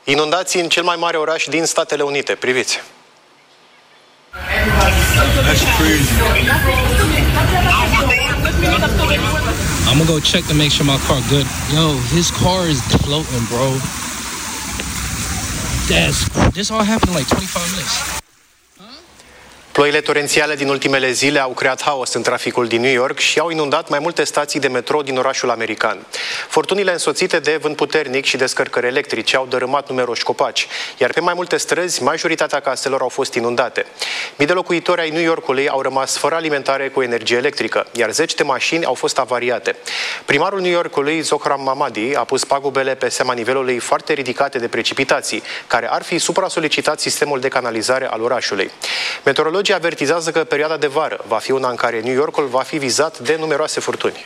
Inundații în cel mai mare oraș din Statele Unite. Priviți! That's crazy. I'm gonna go check to make sure my car good. Yo, his car is floating, bro. This all happened in like 25 minutes. Ploile torențiale din ultimele zile au creat haos în traficul din New York și au inundat mai multe stații de metrou din orașul american. Furtunile însoțite de vânt puternic și descărcări electrice au dărâmat numeroși copaci, iar pe mai multe străzi, majoritatea caselor au fost inundate. Mii de locuitori ai New Yorkului au rămas fără alimentare cu energie electrică, iar zeci de mașini au fost avariate. Primarul New Yorkului, Zohran Mamadi, a pus pagubele pe seama nivelului foarte ridicate de precipitații, care ar fi supra-solicitat sistemul de canalizare al orașului. Meteorologii avertizează că perioada de vară va fi una în care New Yorkul va fi vizat de numeroase furtuni.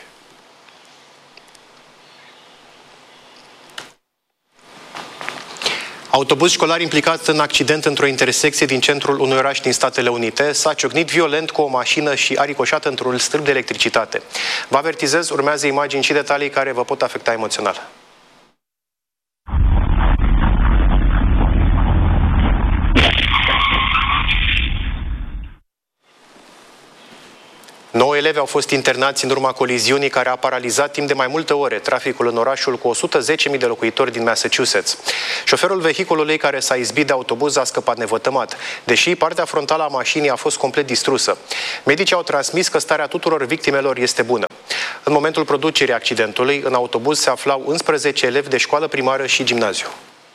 Autobuz școlar implicat în accident într-o intersecție din centrul unui oraș din Statele Unite s-a ciocnit violent cu o mașină și a ricoșat într-un stâlp de electricitate. Vă avertizez, urmează imagini și detalii care vă pot afecta emoțional. 9 elevi au fost internați în urma coliziunii care a paralizat timp de mai multe ore traficul în orașul cu 110.000 de locuitori din Massachusetts. Șoferul vehiculului care s-a izbit de autobuz a scăpat nevătămat, deși partea frontală a mașinii a fost complet distrusă. Medicii au transmis că starea tuturor victimelor este bună. În momentul producerii accidentului, în autobuz se aflau 11 elevi de școală primară și gimnaziu.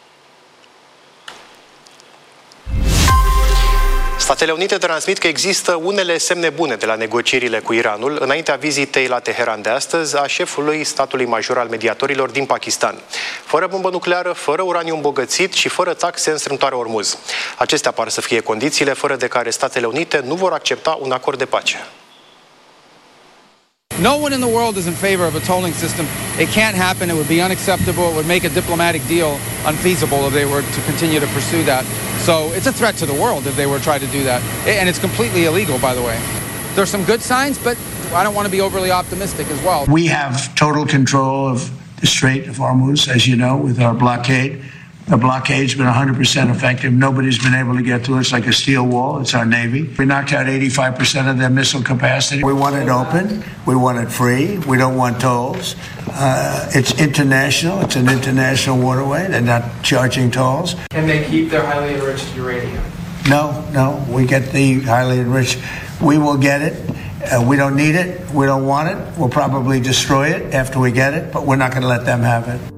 Statele Unite transmit că există unele semne bune de la negocierile cu Iranul înaintea vizitei la Teheran de astăzi a șefului statului major al mediatorilor din Pakistan. Fără bombă nucleară, fără uraniu îmbogățit și fără taxe în strâmtoarea Ormuz. Acestea par să fie condițiile fără de care Statele Unite nu vor accepta un acord de pace. No one in the world is in favor of a tolling system. It can't happen. It would be unacceptable. It would make a diplomatic deal unfeasible if they were to continue to pursue that. So it's a threat to the world if they were to try to do that. And it's completely illegal, by the way. There's some good signs, but I don't want to be overly optimistic as well. We have total control of the Strait of Hormuz, as you know, with our blockade. The blockade's been 100% effective. Nobody's been able to get through. It's like a steel wall. It's our Navy. We knocked out 85% of their missile capacity. We want it open. We want it free. We don't want tolls. It's international. It's an international waterway. They're not charging tolls. Can they keep their highly enriched uranium? No. We get the highly enriched. We will get it. We don't need it. We don't want it. We'll probably destroy it after we get it, but we're not going to let them have it.